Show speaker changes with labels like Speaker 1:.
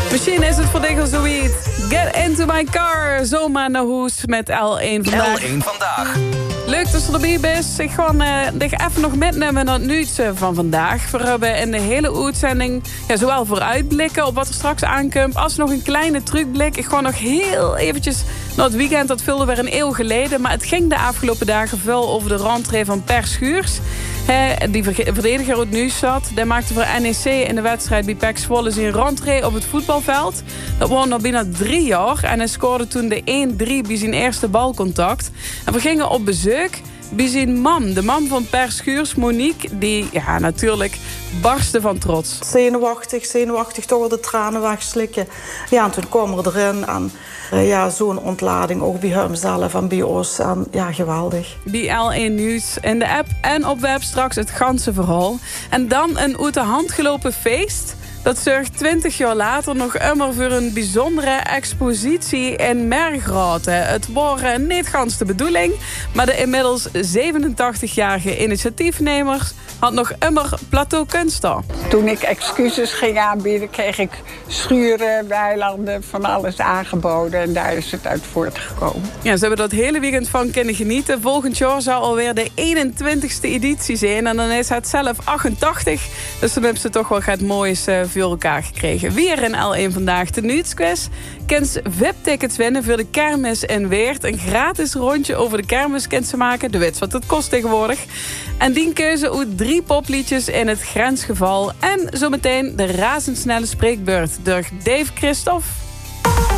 Speaker 1: Misschien is het voor dich al zoiets. Get into my car. Zomaar naar Hoes met L1 vandaag.
Speaker 2: L1 vandaag.
Speaker 1: Leuk dat je erbij bent. Ik ga dich even nog metnemen naar het nieuws van vandaag. We hebben in de hele uitzending zowel vooruitblikken op wat er straks aankomt, als nog een kleine terugblik. Ik ga nog heel eventjes naar het weekend. Dat vulde weer een eeuw geleden. Maar het ging de afgelopen dagen veel over de rentree van Per Schuurs. Die verdediger uit nieuws zat. Die maakte voor NEC in de wedstrijd bij PEC Zwolle zijn rentree op het voetbalveld. Dat was nog bijna 3 jaar. En hij scoorde toen de 1-3 bij zijn eerste balcontact. En we gingen op bezoek bij zijn mam. De mam van Per Schuurs, Monique. Die natuurlijk barstte van trots.
Speaker 3: Zenuwachtig, toch wel de tranen wegslikken. Ja, en toen kwam er erin. En zo'n ontlading, ook bij hemzelf en bij ons. En ja, geweldig.
Speaker 1: Bij L1 Nieuws in de app en op web straks het ganse verhaal. En dan een uit de hand gelopen feest. Dat zorgt 20 jaar later nog immer voor een bijzondere expositie in Mergraten. Het was niet gans de bedoeling, maar de inmiddels 87-jarige initiatiefnemers had nog immer plateau kunst.
Speaker 4: Toen ik excuses ging aanbieden, kreeg ik schuren, weilanden, van alles aangeboden. En daar is het uit voortgekomen.
Speaker 1: Ja, ze hebben dat hele weekend van kunnen genieten. Volgend jaar zal alweer de 21ste editie zijn. En dan is het zelf 88. Dus dan hebben ze toch wel het mooiste voor elkaar gekregen. Weer in L1 vandaag de nieuwsquiz. Kent VIP-tickets winnen voor de kermis in Weert. Een gratis rondje over de kermis kent ze maken. De weet wat het kost tegenwoordig. En die keuze uit 3 popliedjes in het grensgeval. En zometeen de razendsnelle spreekbeurt door Dave Christophe.